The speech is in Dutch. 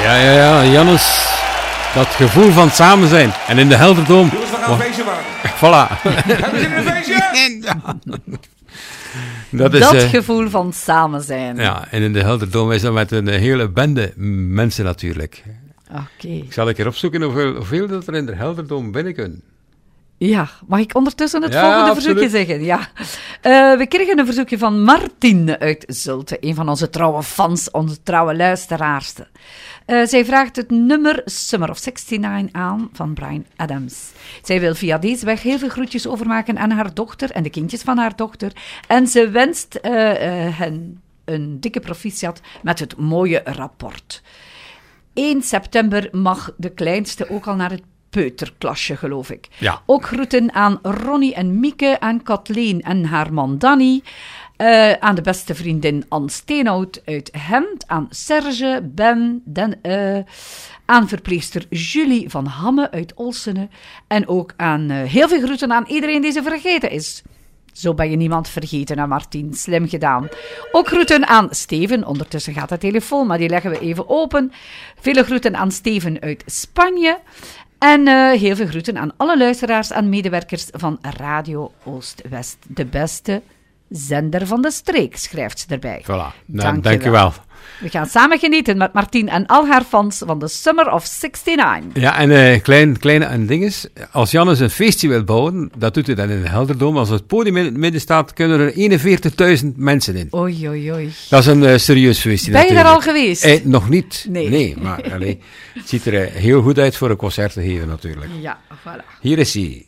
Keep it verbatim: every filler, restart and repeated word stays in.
Ja, ja, ja, Jannes. Dat gevoel van samen zijn. En in de Helderdoom... Jongens, we gaan een feestje maken. Voilà. Hebben we zin in een feestje? Dat, is, dat uh, gevoel van samen zijn. Ja, en in de Helderdoom is dat met een hele bende mensen natuurlijk. Oké. Okay. Ik zal een keer opzoeken hoeveel, hoeveel dat er in de Helderdoom binnen kunnen. Ja, mag ik ondertussen het ja, volgende absoluut. verzoekje zeggen? Ja. Uh, we kregen een verzoekje van Martin uit Zulte, een van onze trouwe fans, onze trouwe luisteraars. Uh, zij vraagt het nummer Summer of zestignegentig aan van Bryan Adams. Zij wil via deze weg heel veel groetjes overmaken aan haar dochter en de kindjes van haar dochter. En ze wenst uh, uh, hen een dikke proficiat met het mooie rapport. één september mag de kleinste ook al naar het peuterklasje, geloof ik. Ja. Ook groeten aan Ronnie en Mieke, aan Kathleen en haar man Danny. Uh, aan de beste vriendin Anne Steenhout uit Hemd, aan Serge, Ben, Den, uh, aan verpleegster Julie van Hamme uit Olsene en ook aan uh, heel veel groeten aan iedereen die ze vergeten is. Zo ben je niemand vergeten, hè Martien. Slim gedaan. Ook groeten aan Steven. Ondertussen gaat de telefoon, maar die leggen we even open. Vele groeten aan Steven uit Spanje. En uh, heel veel groeten aan alle luisteraars en medewerkers van Radio Oost-West. De beste zender van de streek, schrijft ze erbij. Voilà, nou, dank, dank je wel. We gaan samen genieten met Martien en al haar fans van de Summer of zestignegentig. Ja, en uh, klein, kleine een ding is, als Jannes een feestje wil bouwen, dat doet hij dan in de Helderdoom. Als het podium in het midden staat, kunnen er eenenveertigduizend mensen in. Oei, oei, oei. Dat is een uh, serieus feestje. Ben je natuurlijk. daar al geweest? Eh, nog niet. Nee. Nee, maar allee, het ziet er uh, heel goed uit voor een concert te geven natuurlijk. Ja, voilà. Hier is hij.